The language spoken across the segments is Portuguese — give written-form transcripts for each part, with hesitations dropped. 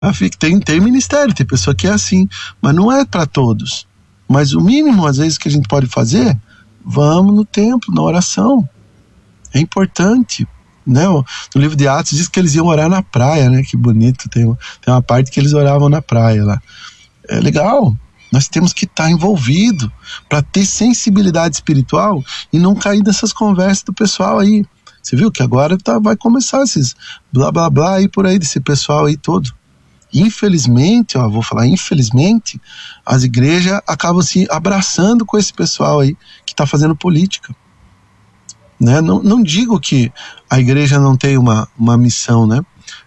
Tem ministério, tem pessoa que é assim, mas não é para todos. Mas o mínimo, às vezes, que a gente pode fazer, vamos no templo, na oração. É importante, né? No livro de Atos diz que eles iam orar na praia, né? Que bonito, tem uma parte que eles oravam na praia lá. É legal, nós temos que estar envolvido para ter sensibilidade espiritual e não cair nessas conversas do pessoal aí. Você viu que agora vai começar esses blá blá blá aí por aí, desse pessoal aí todo. Infelizmente, infelizmente, as igrejas acabam se abraçando com esse pessoal aí que está fazendo política. Né? Não digo que a igreja não tem uma missão, né?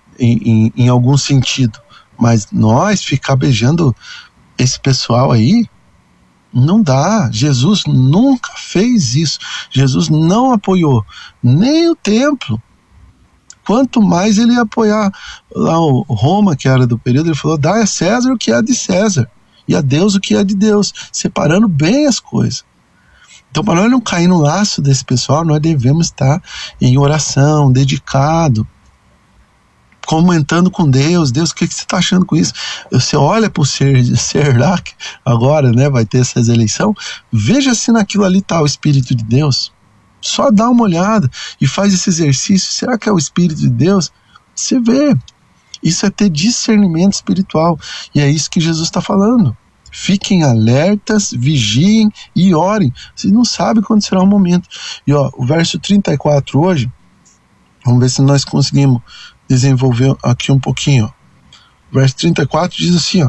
Em algum sentido, mas nós ficar beijando esse pessoal aí, não dá. Jesus nunca fez isso. Jesus não apoiou nem o templo. Quanto mais ele ia apoiar lá o Roma, que era do período, ele falou: dá a César o que é de César e a Deus o que é de Deus, separando bem as coisas. Então, para nós não cair no laço desse pessoal, nós devemos estar em oração, dedicado, comentando com Deus. Deus, o que você está achando com isso? Você olha para o ser lá, agora, né, vai ter essas eleições, veja se naquilo ali está o Espírito de Deus. Só dá uma olhada e faz esse exercício. Será que é o Espírito de Deus? Você vê. Isso é ter discernimento espiritual. E é isso que Jesus está falando. Fiquem alertas, vigiem e orem. Vocês não sabem quando será o momento. E o verso 34 hoje, vamos ver se nós conseguimos desenvolver aqui um pouquinho. O verso 34 diz assim,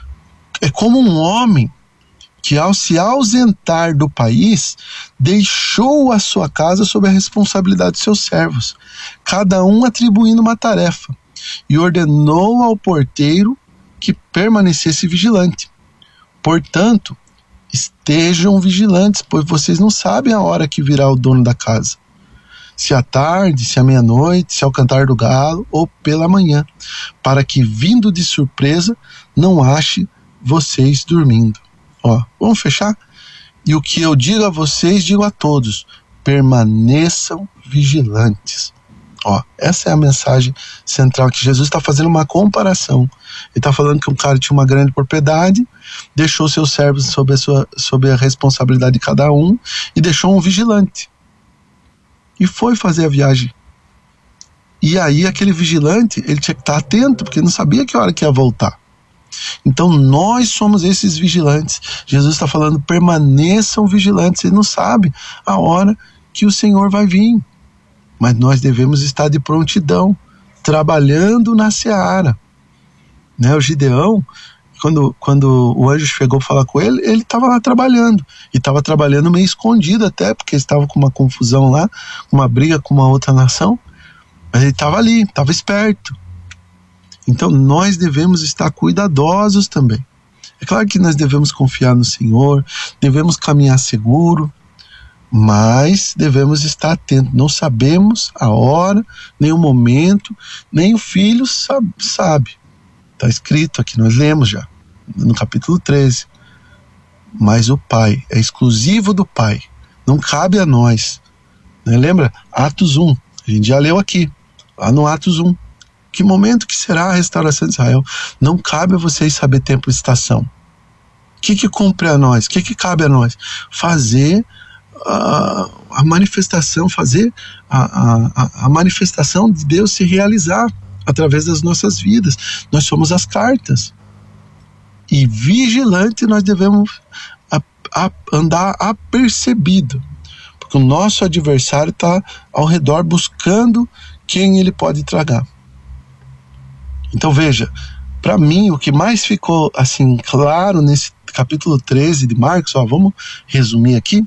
é como um homem que, ao se ausentar do país, deixou a sua casa sob a responsabilidade de seus servos, cada um atribuindo uma tarefa, e ordenou ao porteiro que permanecesse vigilante. Portanto, estejam vigilantes, pois vocês não sabem a hora que virá o dono da casa, se à tarde, se à meia-noite, se ao cantar do galo ou pela manhã, para que, vindo de surpresa, não ache vocês dormindo. Vamos fechar? E o que eu digo a vocês, digo a todos: permaneçam vigilantes. Essa é a mensagem central, que Jesus está fazendo uma comparação. Ele está falando que um cara tinha uma grande propriedade, deixou seus servos sob a responsabilidade de cada um e deixou um vigilante. E foi fazer a viagem. E aí aquele vigilante, ele tinha que estar atento, porque não sabia que hora que ia voltar. Então nós somos esses vigilantes. Jesus está falando: permaneçam vigilantes. Você não sabe a hora que o Senhor vai vir, mas nós devemos estar de prontidão, trabalhando na seara, né? O Gideão, quando o anjo chegou falar com ele, ele estava lá trabalhando, e estava trabalhando meio escondido até, porque estava com uma confusão lá, uma briga com uma outra nação, mas ele estava ali, estava esperto. Então nós devemos estar cuidadosos também. É claro que nós devemos confiar no Senhor, devemos caminhar seguro, mas devemos estar atentos. Não sabemos a hora, nem o momento, nem o filho sabe. Está escrito aqui, nós lemos já, no capítulo 13. Mas o Pai, é exclusivo do Pai, não cabe a nós. Né? Lembra? Atos 1, a gente já leu aqui, lá no Atos 1. Que momento que será a restauração de Israel? Não cabe a vocês saber tempo e estação. O que cumpre a nós? O que cabe a nós? Fazer a manifestação, fazer a manifestação de Deus se realizar através das nossas vidas. Nós somos as cartas. E vigilante nós devemos andar apercebido, porque o nosso adversário está ao redor buscando quem ele pode tragar. Então veja, para mim o que mais ficou assim claro nesse capítulo 13 de Marcos, vamos resumir aqui: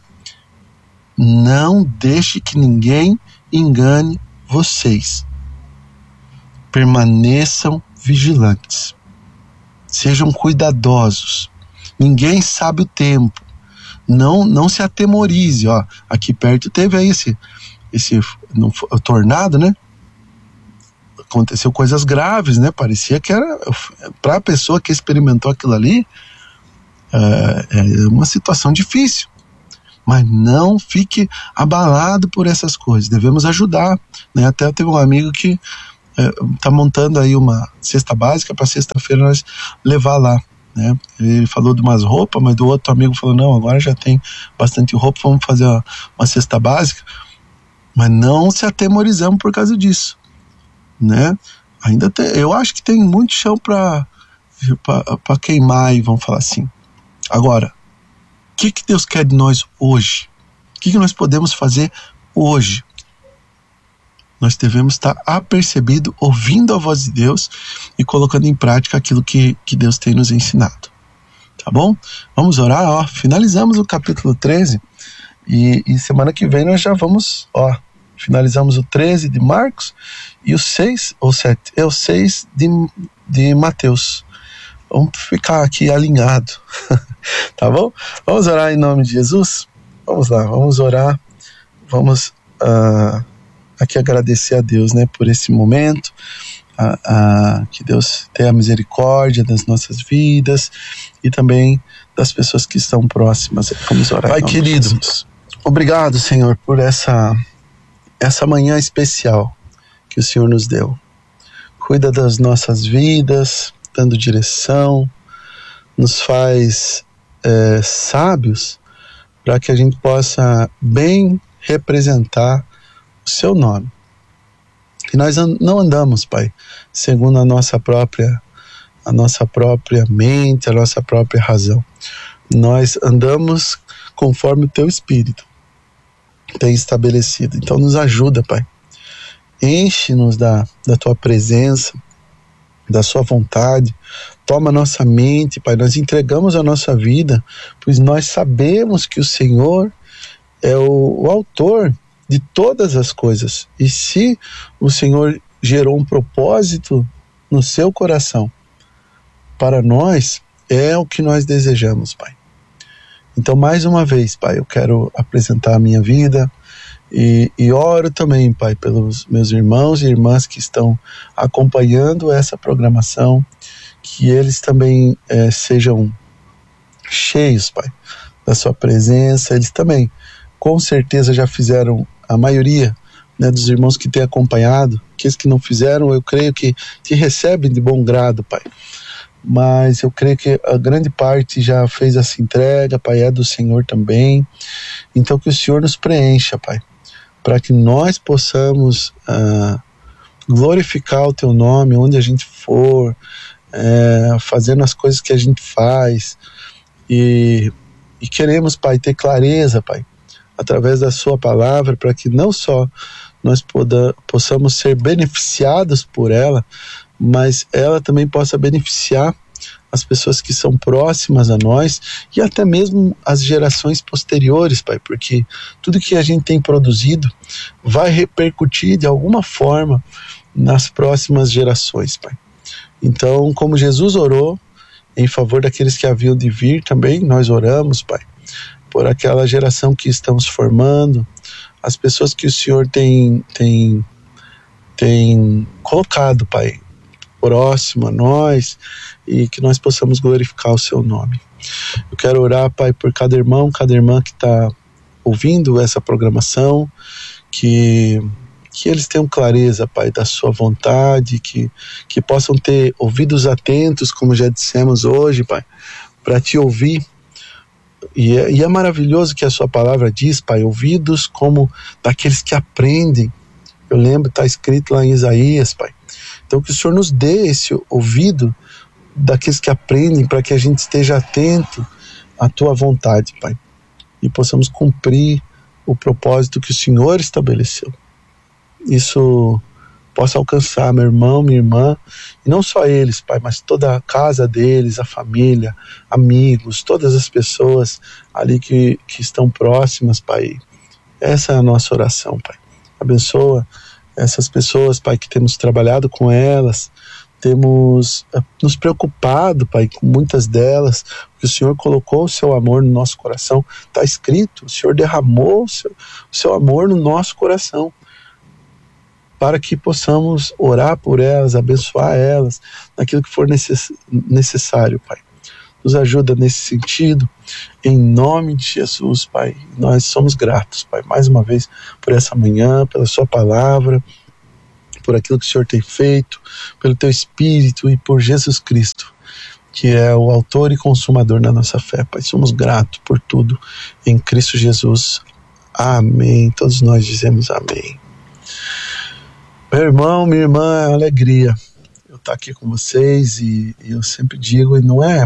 não deixe que ninguém engane vocês. Permaneçam vigilantes. Sejam cuidadosos. Ninguém sabe o tempo. Não se atemorize. Aqui perto teve aí esse tornado, né? Aconteceu coisas graves, né? Parecia que era, para a pessoa que experimentou aquilo ali, é uma situação difícil. Mas não fique abalado por essas coisas. Devemos ajudar, né? Até teve um amigo que tá montando aí uma cesta básica para sexta-feira nós levar lá, né? Ele falou de umas roupas, mas do outro amigo falou, não, agora já tem bastante roupa, vamos fazer uma cesta básica. Mas não se atemorizamos por causa disso, né? Ainda eu acho que tem muito chão para queimar aí, vamos falar assim. Agora, o que Deus quer de nós hoje? O que nós podemos fazer hoje? Nós devemos estar apercebido, ouvindo a voz de Deus e colocando em prática aquilo que Deus tem nos ensinado. Tá bom? Vamos orar, finalizamos o capítulo 13 e semana que vem nós já vamos, finalizamos o 13 de Marcos e o 6 ou 7, o 6 de Mateus. Vamos ficar aqui alinhado, tá bom? Vamos orar em nome de Jesus? Vamos lá, vamos orar, vamos aqui agradecer a Deus, né, por esse momento, que Deus tenha misericórdia das nossas vidas e também das pessoas que estão próximas. Vamos orar. Pai querido, obrigado, Senhor, por essa manhã especial que o Senhor nos deu. Cuida das nossas vidas, dando direção, nos faz sábios para que a gente possa bem representar o seu nome. E nós não andamos, Pai, segundo a nossa própria mente, a nossa própria razão. Nós andamos conforme o teu Espírito tem estabelecido. Então nos ajuda, Pai. Enche-nos da tua presença, da sua vontade. Toma nossa mente, Pai. Nós entregamos a nossa vida, pois nós sabemos que o Senhor é o autor de todas as coisas. E se o Senhor gerou um propósito no seu coração para nós, é o que nós desejamos, Pai. Então, mais uma vez, Pai, eu quero apresentar a minha vida e oro também, Pai, pelos meus irmãos e irmãs que estão acompanhando essa programação, que eles também sejam cheios, Pai, da sua presença. Eles também, com certeza, já fizeram, a maioria, né, dos irmãos que têm acompanhado. Aqueles que não fizeram, eu creio que te recebem de bom grado, Pai. Mas eu creio que a grande parte já fez essa entrega, Pai, é do Senhor também. Então que o Senhor nos preencha, Pai, para que nós possamos glorificar o Teu nome onde a gente for, fazendo as coisas que a gente faz. E queremos, Pai, ter clareza, Pai, através da Sua palavra, para que não só nós possamos ser beneficiados por ela, mas ela também possa beneficiar as pessoas que são próximas a nós e até mesmo as gerações posteriores, Pai, porque tudo que a gente tem produzido vai repercutir de alguma forma nas próximas gerações, Pai. Então, como Jesus orou em favor daqueles que haviam de vir, também nós oramos, Pai, por aquela geração que estamos formando, as pessoas que o Senhor tem colocado, Pai, próximo a nós, e que nós possamos glorificar o seu nome. Eu quero orar, Pai, por cada irmão, cada irmã que está ouvindo essa programação, que eles tenham clareza, Pai, da sua vontade, que possam ter ouvidos atentos, como já dissemos hoje, Pai, para te ouvir. E é maravilhoso que a sua palavra diz, Pai, ouvidos como daqueles que aprendem. Eu lembro, está escrito lá em Isaías, Pai. Então que o Senhor nos dê esse ouvido daqueles que aprendem, para que a gente esteja atento à tua vontade, Pai, e possamos cumprir o propósito que o Senhor estabeleceu. Isso possa alcançar meu irmão, minha irmã, e não só eles, Pai, mas toda a casa deles, a família, amigos, todas as pessoas ali que estão próximas, Pai. Essa é a nossa oração, Pai. Abençoa essas pessoas, Pai, que temos trabalhado com elas, temos nos preocupado, Pai, com muitas delas, porque o Senhor colocou o seu amor no nosso coração. Está escrito, o Senhor derramou o seu amor no nosso coração, para que possamos orar por elas, abençoar elas, naquilo que for necessário, Pai. Nos ajuda nesse sentido, em nome de Jesus, Pai. Nós somos gratos, Pai, mais uma vez, por essa manhã, pela sua palavra, por aquilo que o Senhor tem feito, pelo teu Espírito e por Jesus Cristo, que é o autor e consumador da nossa fé. Pai, somos gratos por tudo em Cristo Jesus. Amém. Todos nós dizemos amém. Meu irmão, minha irmã, é uma alegria eu estar aqui com vocês, e eu sempre digo, e não é...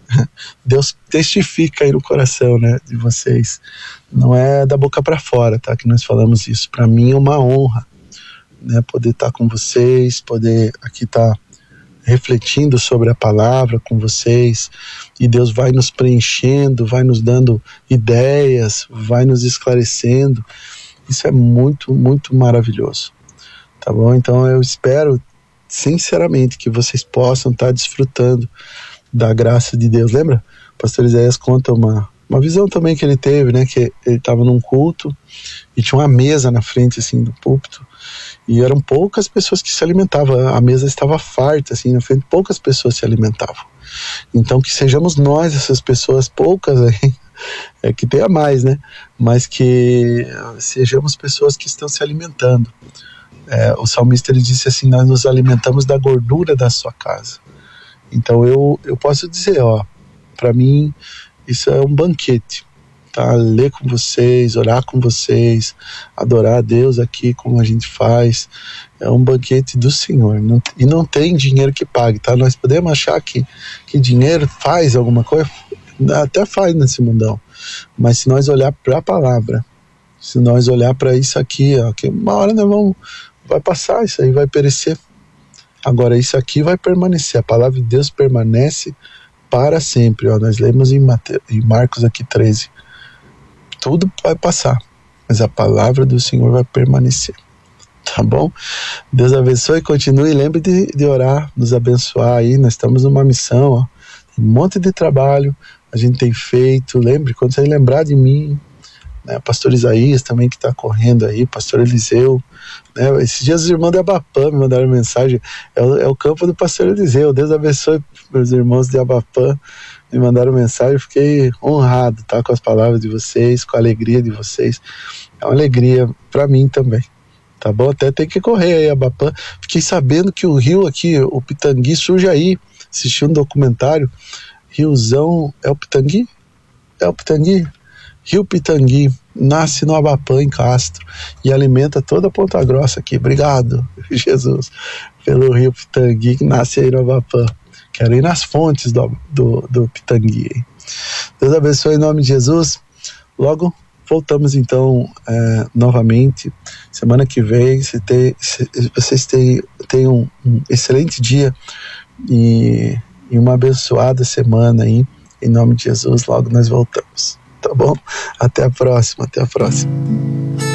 Deus testifica aí no coração, né, de vocês. Não é da boca para fora, tá, que nós falamos isso. Para mim é uma honra, né, poder estar com vocês, poder aqui estar refletindo sobre a palavra com vocês, e Deus vai nos preenchendo, vai nos dando ideias, vai nos esclarecendo. Isso é muito, muito maravilhoso, tá bom? Então eu espero sinceramente que vocês possam estar desfrutando da graça de Deus. Lembra? O pastor Isaías conta uma visão também que ele teve, né, que ele estava num culto e tinha uma mesa na frente assim do púlpito, e eram poucas pessoas que se alimentavam, a mesa estava farta assim na frente, poucas pessoas se alimentavam. Então que sejamos nós essas pessoas, poucas aí, que tenha mais, né, mas que sejamos pessoas que estão se alimentando. O salmista, ele disse assim: nós nos alimentamos da gordura da sua casa. Então eu posso dizer, para mim isso é um banquete, tá? Ler com vocês, orar com vocês, adorar a Deus aqui como a gente faz, é um banquete do Senhor, e não tem dinheiro que pague, tá? Nós podemos achar que dinheiro faz alguma coisa, até faz nesse mundão, mas se nós olhar para a palavra, se nós olhar para isso aqui, que uma hora vai passar, isso aí vai perecer. Agora isso aqui vai permanecer, a palavra de Deus permanece para sempre. Nós lemos em Marcos aqui 13, tudo vai passar, mas a palavra do Senhor vai permanecer, tá bom? Deus abençoe, continue, lembre de orar, nos abençoar aí. Nós estamos numa missão, tem um monte de trabalho a gente tem feito. Lembre, quando você lembrar de mim, né, pastor Isaías também, que está correndo aí, pastor Eliseu, né, esses dias os irmãos de Abapã me mandaram mensagem, é o campo do pastor Eliseu. Deus abençoe meus irmãos de Abapã, me mandaram mensagem, eu fiquei honrado, tá, com as palavras de vocês, com a alegria de vocês. É uma alegria para mim também, tá bom? Até tem que correr aí, Abapã. Fiquei sabendo que o rio aqui, o Pitangui, surge aí. Assisti um documentário, Riozão, é o Pitangui? É o Pitangui? Rio Pitangui, nasce no Abapã, em Castro, e alimenta toda a Ponta Grossa aqui. Obrigado, Jesus, pelo Rio Pitangui, que nasce aí no Abapã. Quero ir nas fontes do Pitangui. Deus abençoe em nome de Jesus. Logo voltamos então novamente semana que vem. Vocês tenham um excelente dia e uma abençoada semana aí, em nome de Jesus. Logo nós voltamos, tá bom? Até a próxima.